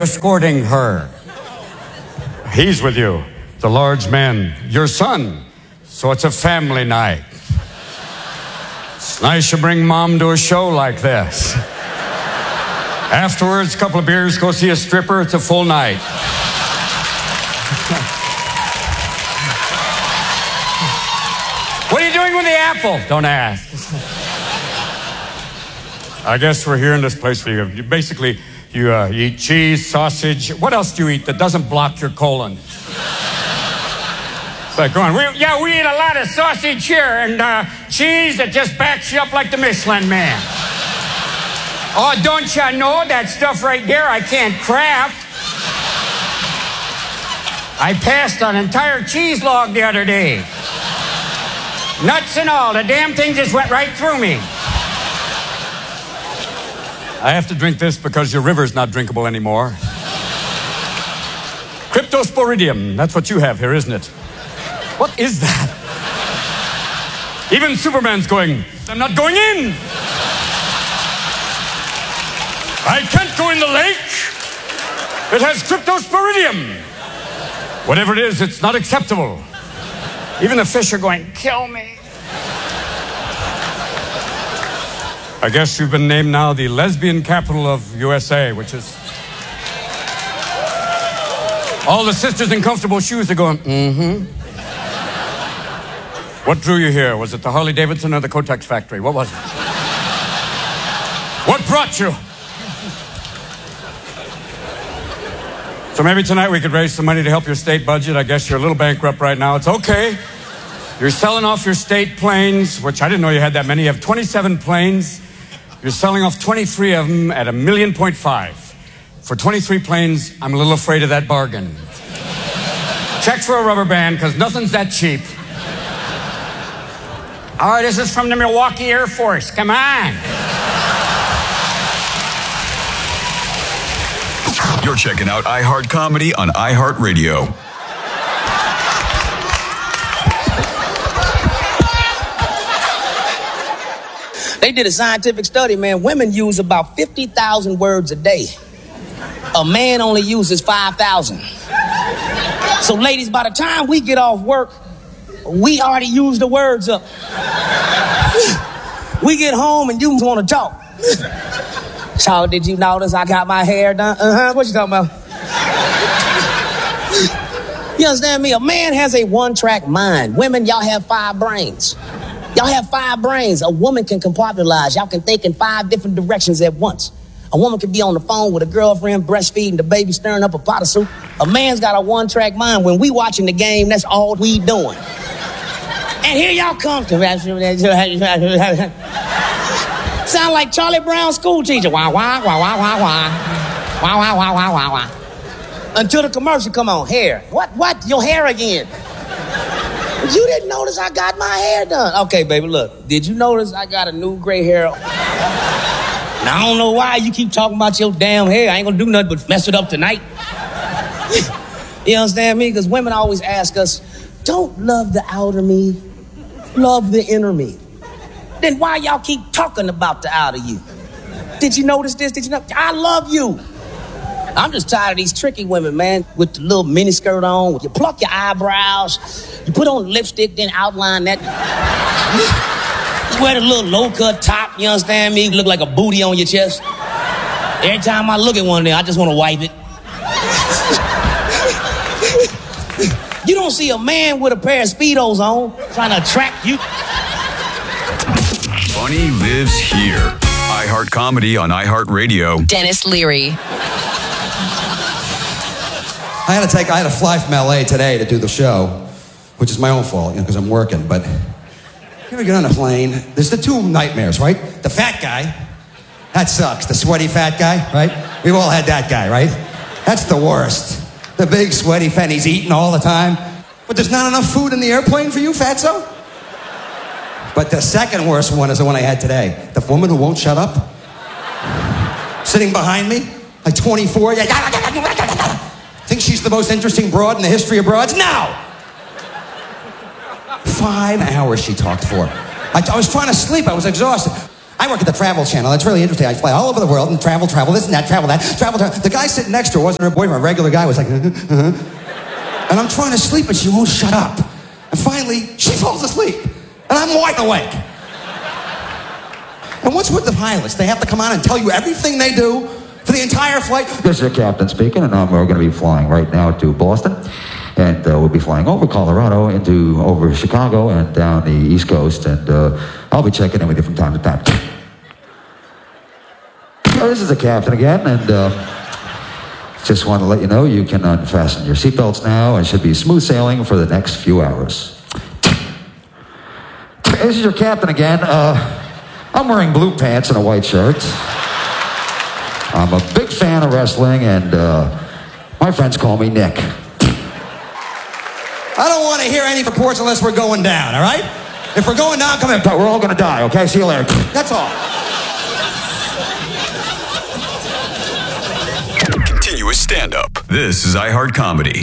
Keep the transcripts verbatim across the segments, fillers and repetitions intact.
escorting her. He's with you, the large man, your son. So it's a family night. It's nice you bring mom to a show like this. Afterwards, a couple of beers, go see a stripper. It's a full night. What are you doing with the apple? Don't ask. I guess we're here in this place for you. You basically, you, uh, you eat cheese, sausage. What else do you eat that doesn't block your colon? It's like, go on. We, yeah, we eat a lot of sausage here and uh, cheese that just backs you up like the Michelin Man. Oh, don't you know that stuff right there I can't craft? I passed an entire cheese log the other day. Nuts and all, the damn thing just went right through me. I have to drink this because your river's not drinkable anymore. Cryptosporidium, that's what you have here, isn't it? What is that? Even Superman's going, I'm not going in. I can't go in the lake. It has cryptosporidium. Whatever it is, it's not acceptable. Even the fish are going, kill me. I guess you've been named now the lesbian capital of U S A, which is... All the sisters in comfortable shoes are going, mm-hmm. What drew you here? Was it the Harley Davidson or the Kotex factory? What was it? What brought you? So maybe tonight we could raise some money to help your state budget. I guess you're a little bankrupt right now. It's okay. You're selling off your state planes, which I didn't know you had that many. You have twenty-seven planes. You're selling off twenty-three of them at a million point five. For twenty-three planes, I'm a little afraid of that bargain. Check for a rubber band, because nothing's that cheap. All right, this is from the Milwaukee Air Force. Come on. You're checking out iHeart Comedy on iHeartRadio. They did a scientific study, man. Women use about fifty thousand words a day. A man only uses five thousand. So, ladies, by the time we get off work, we already used the words up. We get home and you want to talk. So, did you notice I got my hair done? Uh-huh, what you talking about? You understand me? A man has a one-track mind. Women, y'all have five brains. Y'all have five brains. A woman can compartmentalize. Y'all can think in five different directions at once. A woman can be on the phone with a girlfriend, breastfeeding the baby, stirring up a pot of soup. A man's got a one-track mind. When we watching the game, that's all we doing. And here y'all come to... Sound like Charlie Brown's school teacher. Wah, wah, wah, wah, wah, wah. Wah, wah, wah, wah, wah, wah. Until the commercial come on. Hair. What? What? Your hair again. You didn't notice I got my hair done. Okay, baby, look. Did you notice I got a new gray hair? Now, I don't know why you keep talking about your damn hair. I ain't gonna do nothing but mess it up tonight. You understand me? Because women always ask us, don't love the outer me, love the inner me. Then why y'all keep talking about the outer you? Did you notice this? Did you know? I love you. I'm just tired of these tricky women, man, with the little mini skirt on. You pluck your eyebrows, you put on lipstick, then outline that. You wear the little low-cut top, you understand me? You look like a booty on your chest. Every time I look at one of them, I just want to wipe it. You don't see a man with a pair of Speedos on trying to attract you. Funny lives here. iHeart Comedy on iHeartRadio. Dennis Leary. I had to take, I had to fly from L A today to do the show, which is my own fault, you know, because I'm working. But you ever get on a plane? There's the two nightmares, right? The fat guy, that sucks. The sweaty fat guy, right? We've all had that guy, right? That's the worst. The big sweaty fat, he's eating all the time. But there's not enough food in the airplane for you, fatso? But the second worst one is the one I had today. The woman who won't shut up. Sitting behind me, like twenty-four. Think she's the most interesting broad in the history of broads? No! Five hours she talked for. I, I was trying to sleep. I was exhausted. I work at the Travel Channel. It's really interesting. I fly all over the world and travel, travel this and that, travel that, travel, travel. The guy sitting next to her wasn't her boyfriend. A regular guy was like, uh-huh, uh-huh. And I'm trying to sleep and she won't shut up. And finally, she falls asleep. And I'm wide awake. And what's with the pilots? They have to come on and tell you everything they do for the entire flight. This is the captain speaking, and um, we're going to be flying right now to Boston. And uh, we'll be flying over Colorado, into over Chicago, and down the East Coast. And uh, I'll be checking in with you from time to time. So this is the captain again, and uh, just want to let you know you can unfasten your seatbelts now and should be smooth sailing for the next few hours. This is your captain again. Uh, I'm wearing blue pants and a white shirt. I'm a big fan of wrestling, and uh, my friends call me Nick. I don't want to hear any reports unless we're going down, all right? If we're going down, come in. We're all going to die, okay? See you later. That's all. Continuous stand-up. This is iHeart Comedy.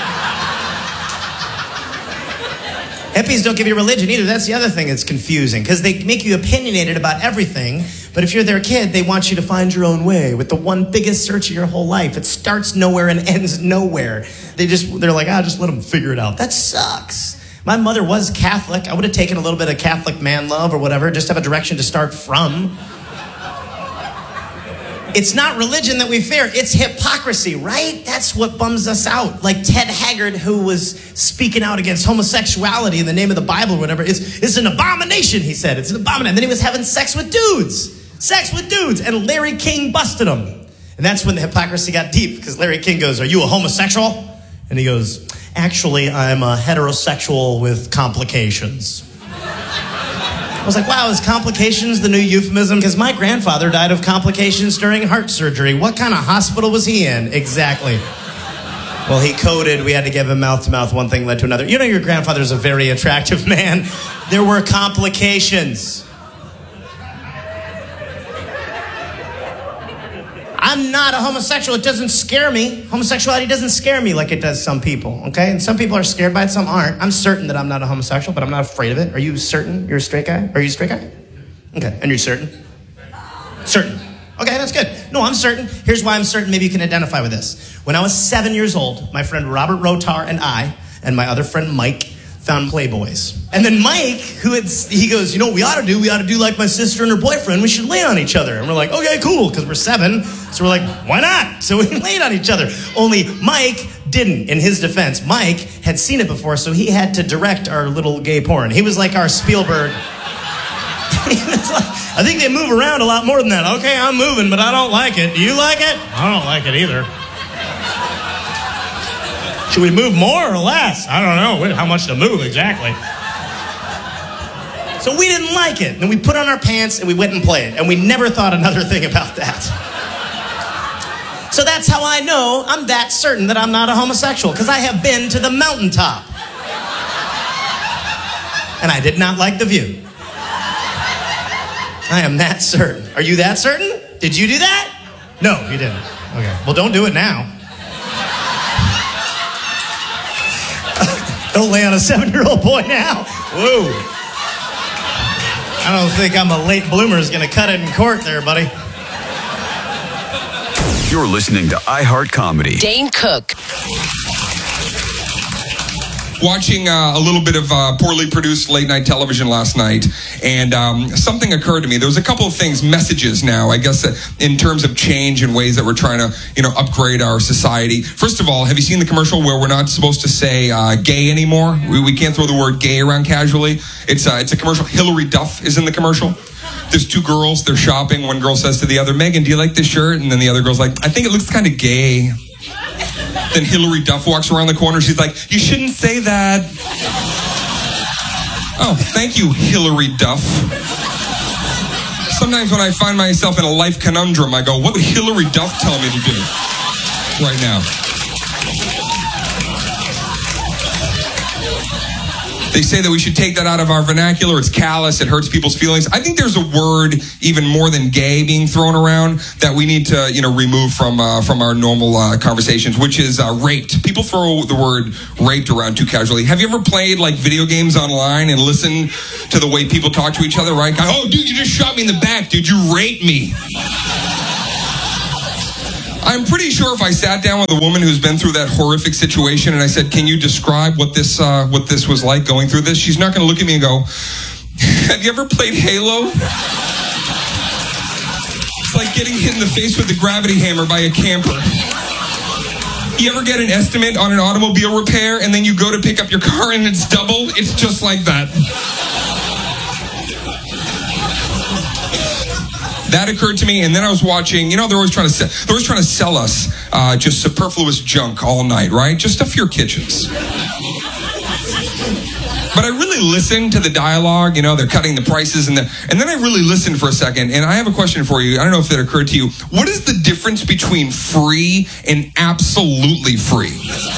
Hippies don't give you religion either. That's the other thing that's confusing, because they make you opinionated about everything, but if you're their kid, they want you to find your own way with the one biggest search of your whole life. It starts nowhere and ends nowhere. They just, they're like, ah, just let them figure it out. That sucks. My mother was Catholic. I would have taken a little bit of Catholic man love or whatever, just have a direction to start from. It's not religion that we fear, it's hypocrisy, right? That's what bums us out. Like Ted Haggard, who was speaking out against homosexuality in the name of the Bible or whatever. It's, it's an abomination, he said. It's an abomination. And then he was having sex with dudes. Sex with dudes. And Larry King busted him. And that's when the hypocrisy got deep, because Larry King goes, are you a homosexual? And he goes, actually, I'm a heterosexual with complications. I was like, wow, is complications the new euphemism? Because my grandfather died of complications during heart surgery. What kind of hospital was he in? Exactly. Well, he coded. We had to give him mouth-to-mouth. One thing led to another. You know your grandfather's a very attractive man. There were complications. I'm not a homosexual. It doesn't scare me. Homosexuality doesn't scare me like it does some people, okay? And some people are scared by it, some aren't. I'm certain that I'm not a homosexual, but I'm not afraid of it. Are you certain you're a straight guy? Are you a straight guy? Okay, and you're certain? Certain. Okay, that's good. No, I'm certain. Here's why I'm certain. Maybe you can identify with this. When I was seven years old, my friend Robert Rotar and I, and my other friend Mike, found Playboys. And then Mike, who had, he goes, you know what we ought to do? We ought to do like my sister and her boyfriend. We should lay on each other. And we're like, okay, cool, because we're seven. So we're like, why not? So we laid on each other. Only Mike didn't. In his defense, Mike had seen it before, so he had to direct our little gay porn. He was like our Spielberg. He was like, I think they move around a lot more than that. Okay, I'm moving, but I don't like it. Do you like it? I don't like it either. Should we move more or less? I don't know how much to move exactly. So we didn't like it. And we put on our pants and we went and played. And we never thought another thing about that. So that's how I know I'm that certain that I'm not a homosexual. Because I have been to the mountaintop. And I did not like the view. I am that certain. Are you that certain? Did you do that? No, you didn't. Okay. Well, don't do it now. Don't lay on a seven-year-old boy now. Whoa. I don't think I'm a late bloomer is going to cut it in court there, buddy. You're listening to iHeart Comedy. Dane Cook. Watching uh, a little bit of uh, poorly produced late-night television last night, and um, something occurred to me. There was a couple of things, messages now, I guess, uh, in terms of change and ways that we're trying to, you know, upgrade our society. First of all, have you seen the commercial where we're not supposed to say uh, gay anymore? We, we can't throw the word gay around casually. It's, uh, it's a commercial. Hillary Duff is in the commercial. There's two girls, they're shopping. One girl says to the other, Megan, do you like this shirt? And then the other girl's like, I think it looks kind of gay. Then Hillary Duff walks around the corner. She's like, you shouldn't say that. Oh, thank you, Hillary Duff. Sometimes when I find myself in a life conundrum, I go, what would Hillary Duff tell me to do right now? They say that we should take that out of our vernacular. It's callous. It hurts people's feelings. I think there's a word even more than gay being thrown around that we need to, you know, remove from uh, from our normal uh, conversations, which is uh, raped. People throw the word raped around too casually. Have you ever played like video games online and listened to the way people talk to each other? Right? Oh, dude, you just shot me in the back, dude. You raped me. I'm pretty sure if I sat down with a woman who's been through that horrific situation and I said, can you describe what this uh, what this was like going through this? She's not going to look at me and go, have you ever played Halo? It's like getting hit in the face with a gravity hammer by a camper. You ever get an estimate on an automobile repair and then you go to pick up your car and it's double? It's just like that. That occurred to me, and then I was watching, you know, they're always trying to sell, they're always trying to sell us uh, just superfluous junk all night, right? Just stuff for your kitchens. But I really listened to the dialogue, you know, they're cutting the prices, and, the, and then I really listened for a second, and I have a question for you. I don't know if that occurred to you. What is the difference between free and absolutely free?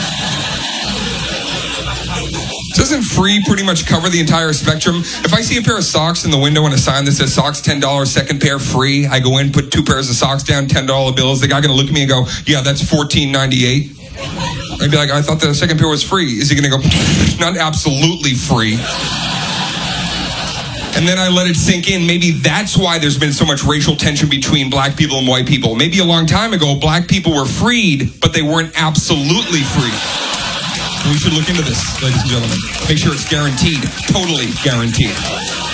Doesn't free pretty much cover the entire spectrum? If I see a pair of socks in the window and a sign that says socks ten dollars, second pair free, I go in, put two pairs of socks down, ten dollar bills, the guy gonna look at me and go, yeah, that's fourteen ninety-eight. I'd be like, I thought the second pair was free. Is he gonna go, not absolutely free? And then I let it sink in. Maybe that's why there's been so much racial tension between black people and white people. Maybe a long time ago, black people were freed, but they weren't absolutely free. We should look into this, ladies and gentlemen. Make sure it's guaranteed, totally guaranteed.